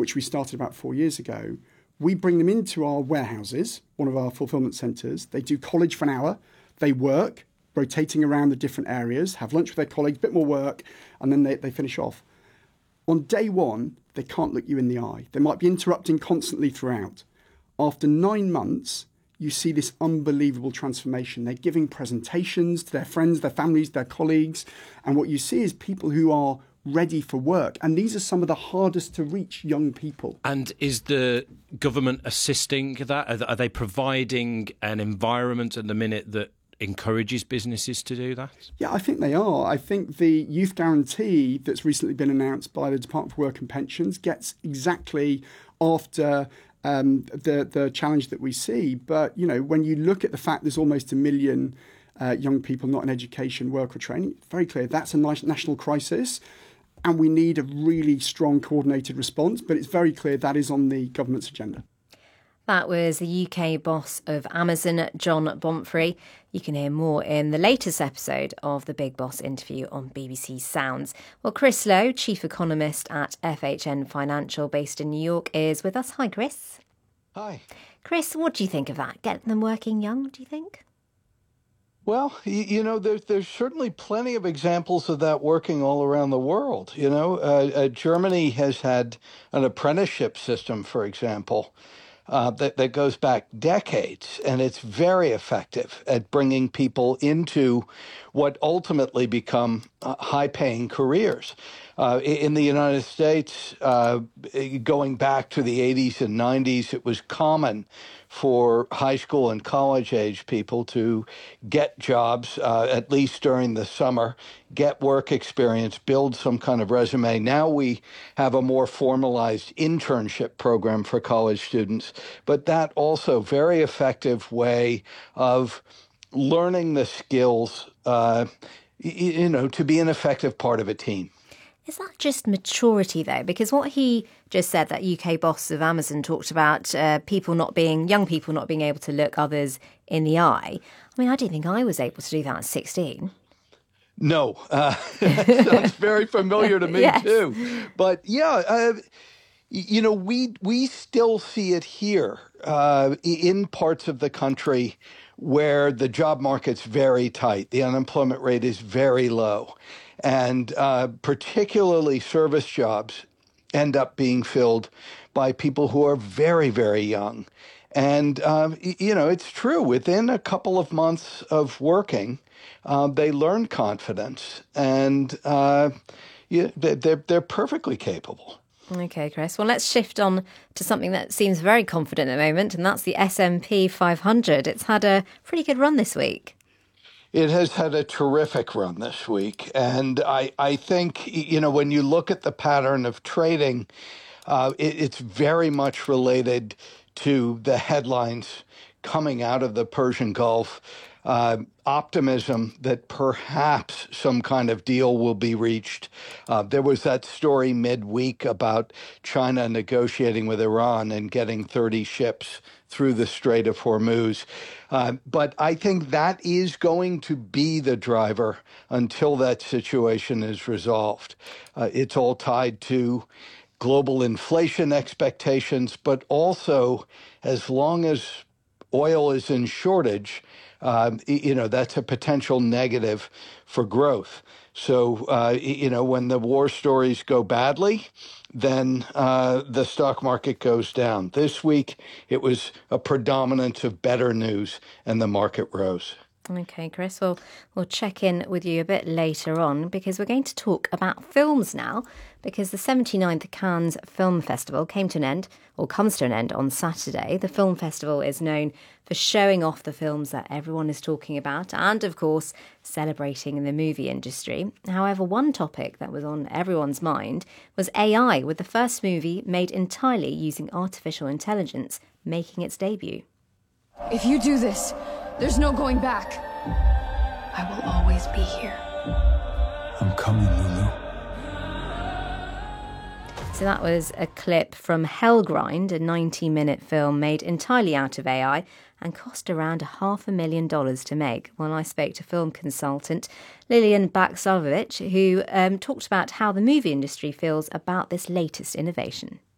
which we started about 4 years ago, we bring them into our warehouses, one of our fulfillment centres. They do college for an hour. They work, rotating around the different areas, have lunch with their colleagues, a bit more work, and then they finish off. On day one, they can't look you in the eye. They might be interrupting constantly throughout. After 9 months, you see this unbelievable transformation. They're giving presentations to their friends, their families, their colleagues. And what you see is people who are ready for work. And these are some of the hardest to reach young people. And is the government assisting that? Are they providing an environment at the minute that encourages businesses to do that? Yeah, I think they are. I think the youth guarantee that's recently been announced by the Department for Work and Pensions gets exactly after the challenge that we see. But, you know, when you look at the fact there's almost 1 million young people not in education, work or training, very clear that's a national crisis. And we need a really strong coordinated response. But it's very clear that is on the government's agenda. That was the UK boss of Amazon, John Bonfrey. You can hear more in the latest episode of the Big Boss interview on BBC Sounds. Well, Chris Lowe, chief economist at FHN Financial, based in New York, is with us. Hi, Chris. Hi. Chris, what do you think of that? Getting them working young, do you think? Well, you know, there's certainly plenty of examples of that working all around the world. You know, Germany has had an apprenticeship system, for example, that goes back decades, and it's very effective at bringing people into what ultimately become high-paying careers. In the United States, going back to the 80s and 90s, it was common for high school and college age people to get jobs, at least during the summer, get work experience, build some kind of resume. Now we have a more formalized internship program for college students, but that also very effective way of learning the skills, you know, to be an effective part of a team. Is that just maturity, though? Because what he just said, that UK boss of Amazon, talked about young people not being able to look others in the eye. I mean, I don't think I was able to do that at 16. No, that sounds very familiar to me, yes. Too. But yeah, you know, we still see it here in parts of the country where the job market's very tight. The unemployment rate is very low. And particularly service jobs end up being filled by people who are very, very young. And, you know, it's true. Within a couple of months of working, they learn confidence. And they're perfectly capable. OK, Chris. Well, let's shift on to something that seems very confident at the moment, and that's the S&P 500. It's had a pretty good run this week. It has had a terrific run this week. And I think, you know, when you look at the pattern of trading, it's very much related to the headlines coming out of the Persian Gulf, optimism that perhaps some kind of deal will be reached. There was that story midweek about China negotiating with Iran and getting 30 ships through the Strait of Hormuz. But I think that is going to be the driver until that situation is resolved. It's all tied to global inflation expectations, but also as long as oil is in shortage, you know, that's a potential negative for growth. So, you know, when the war stories go badly, then the stock market goes down. This week, it was a predominance of better news, and the market rose. OK, Chris, well, we'll check in with you a bit later on because we're going to talk about films now, because the 79th Cannes Film Festival comes to an end on Saturday. The film festival is known for showing off the films that everyone is talking about and, of course, celebrating the movie industry. However, one topic that was on everyone's mind was AI, with the first movie made entirely using artificial intelligence making its debut. If you do this, there's no going back. I will always be here. I'm coming, Lulu. So that was a clip from Hellgrind, a 90-minute film made entirely out of AI and cost around $500,000 to make. Well, I spoke to film consultant Lilian Baksarovich, who talked about how the movie industry feels about this latest innovation.